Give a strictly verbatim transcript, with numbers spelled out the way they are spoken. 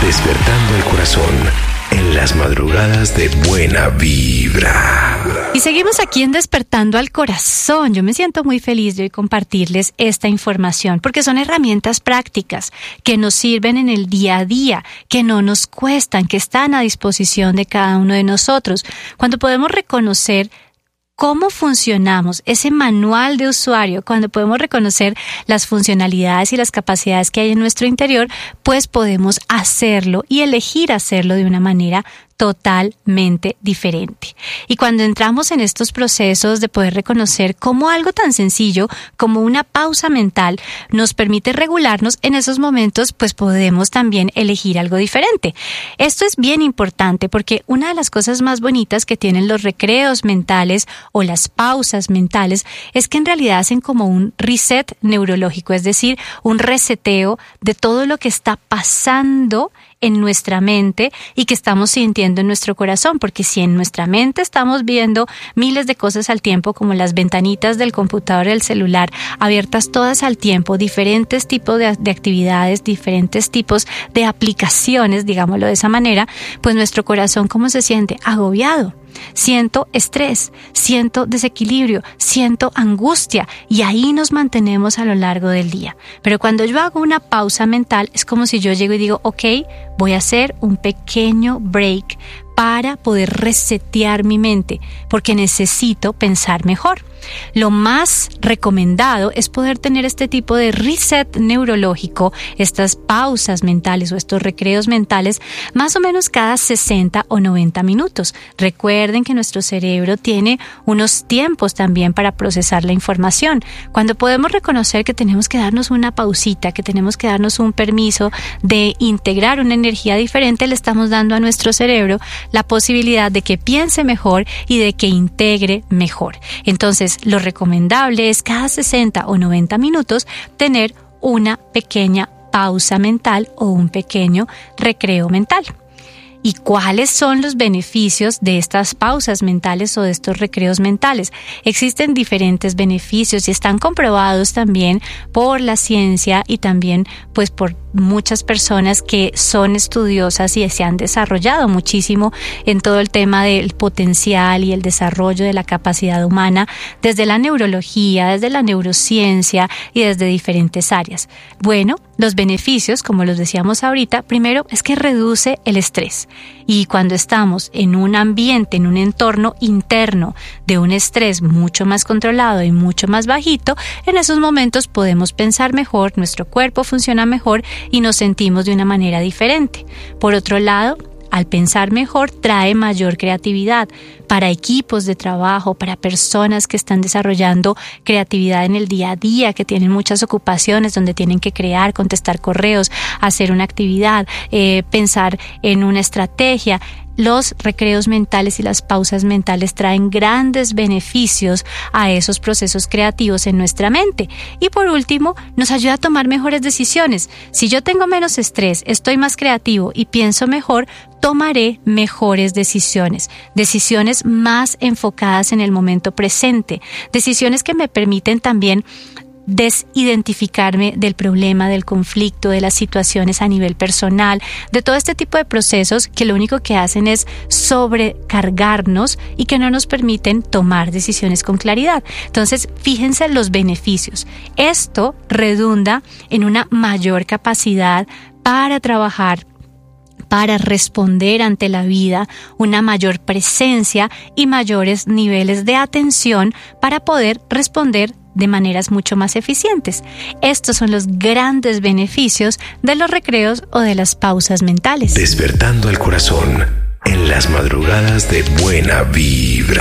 Despertando el corazón en las madrugadas de Buena Vibra. Y seguimos aquí en Despertando al Corazón. Yo me siento muy feliz de hoy compartirles esta información porque son herramientas prácticas que nos sirven en el día a día, que no nos cuestan, que están a disposición de cada uno de nosotros. Cuando podemos reconocer cómo funcionamos, ese manual de usuario, cuando podemos reconocer las funcionalidades y las capacidades que hay en nuestro interior, pues podemos hacerlo y elegir hacerlo de una manera totalmente diferente. Y cuando entramos en estos procesos de poder reconocer cómo algo tan sencillo como una pausa mental nos permite regularnos, en esos momentos pues podemos también elegir algo diferente. Esto es bien importante porque una de las cosas más bonitas que tienen los recreos mentales o las pausas mentales es que en realidad hacen como un reset neurológico, es decir, un reseteo de todo lo que está pasando en nuestra mente y que estamos sintiendo en nuestro corazón, porque si en nuestra mente estamos viendo miles de cosas al tiempo, como las ventanitas del computador, del celular, abiertas todas al tiempo, diferentes tipos de, de actividades, diferentes tipos de aplicaciones, digámoslo de esa manera, pues nuestro corazón, ¿cómo se siente? Agobiado. Siento estrés, siento desequilibrio, siento angustia y ahí nos mantenemos a lo largo del día. Pero cuando yo hago una pausa mental es como si yo llego y digo, ok, voy a hacer un pequeño break para poder resetear mi mente porque necesito pensar mejor. Lo más recomendado es poder tener este tipo de reset neurológico, estas pausas mentales o estos recreos mentales, más o menos cada sesenta o noventa minutos. Recuerden que nuestro cerebro tiene unos tiempos también para procesar la información. Cuando podemos reconocer que tenemos que darnos una pausita, que tenemos que darnos un permiso de integrar una energía diferente, le estamos dando a nuestro cerebro la posibilidad de que piense mejor y de que integre mejor. Entonces, lo recomendable es cada sesenta o noventa minutos tener una pequeña pausa mental o un pequeño recreo mental. ¿Y cuáles son los beneficios de estas pausas mentales o de estos recreos mentales? Existen diferentes beneficios y están comprobados también por la ciencia y también pues por muchas personas que son estudiosas y se han desarrollado muchísimo en todo el tema del potencial y el desarrollo de la capacidad humana desde la neurología, desde la neurociencia y desde diferentes áreas. Bueno, los beneficios, como los decíamos ahorita, primero es que reduce el estrés. Y cuando estamos en un ambiente, en un entorno interno de un estrés mucho más controlado y mucho más bajito, en esos momentos podemos pensar mejor, nuestro cuerpo funciona mejor y nos sentimos de una manera diferente. Por otro lado, al pensar mejor trae mayor creatividad para equipos de trabajo, para personas que están desarrollando creatividad en el día a día, que tienen muchas ocupaciones donde tienen que crear, contestar correos, hacer una actividad, eh, pensar en una estrategia. Los recreos mentales y las pausas mentales traen grandes beneficios a esos procesos creativos en nuestra mente. Y por último, nos ayuda a tomar mejores decisiones. Si yo tengo menos estrés, estoy más creativo y pienso mejor, tomaré mejores decisiones. Decisiones más enfocadas en el momento presente. Decisiones que me permiten también desidentificarme del problema, del conflicto, de las situaciones a nivel personal, de todo este tipo de procesos que lo único que hacen es sobrecargarnos y que no nos permiten tomar decisiones con claridad. Entonces, fíjense los beneficios. Esto redunda en una mayor capacidad para trabajar, para responder ante la vida, una mayor presencia y mayores niveles de atención para poder responder de maneras mucho más eficientes. Estos son los grandes beneficios de los recreos o de las pausas mentales. Despertando el corazón en las madrugadas de Buena Vibra.